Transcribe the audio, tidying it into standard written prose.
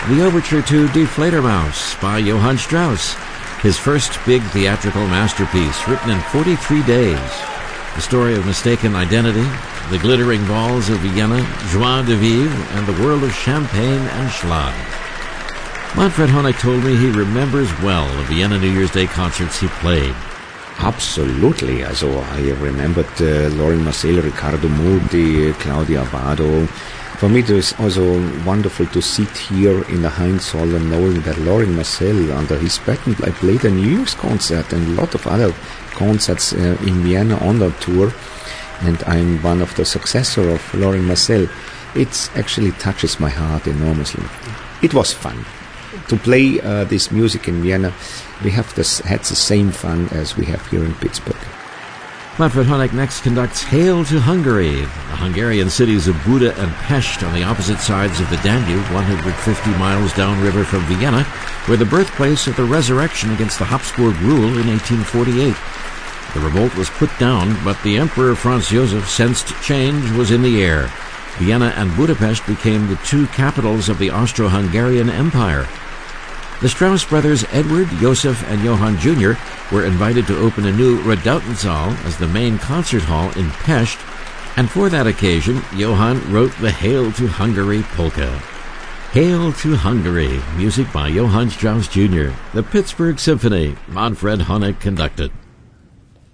the overture to Die Fledermaus by Johann Strauss, his first big theatrical masterpiece, written in 43 days. The story of mistaken identity, the glittering balls of Vienna, joie de vivre, and the world of champagne and schlag. Manfred Honeck told me he remembers well the Vienna New Year's Day concerts he played. Absolutely. I remembered Lorin Maazel, Ricardo Muti, Claudia Abbado. For me, it was also wonderful to sit here in the Heinz Hall and knowing that Lorin Maazel, under his backing, played a New Year's concert and a lot of other concerts in Vienna on that tour. And I'm one of the successors of Lorin Maazel. It actually touches my heart enormously. It was fun. To play this music in Vienna, we have had the same fun as we have here in Pittsburgh. Manfred Honeck next conducts Hail to Hungary, the Hungarian cities of Buda and Pest on the opposite sides of the Danube, 150 miles downriver from Vienna, were the birthplace of the resurrection against the Habsburg rule in 1848. The revolt was put down, but the Emperor Franz Joseph sensed change was in the air. Vienna and Budapest became the two capitals of the Austro-Hungarian Empire. The Strauss brothers Edward, Joseph, and Johann Jr. were invited to open a new Redoutensaal as the main concert hall in Pest, and for that occasion, Johann wrote the Hail to Hungary polka. Hail to Hungary, music by Johann Strauss Jr., the Pittsburgh Symphony, Manfred Honeck conducted.